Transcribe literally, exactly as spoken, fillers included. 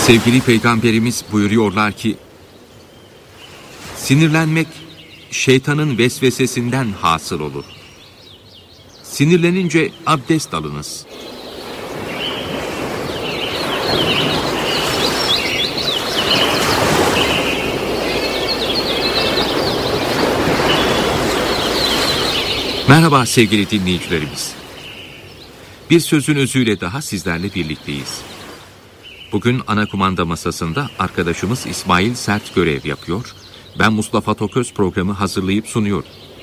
Sevgili Peygamberimiz buyuruyorlar ki, sinirlenmek şeytanın vesvesesinden hasıl olur. Sinirlenince abdest alınız. Merhaba sevgili dinleyicilerimiz. Bir sözün özüyle daha sizlerle birlikteyiz. Bugün ana kumanda masasında arkadaşımız İsmail Sert görev yapıyor. Ben Mustafa Toköz programı hazırlayıp sunuyorum.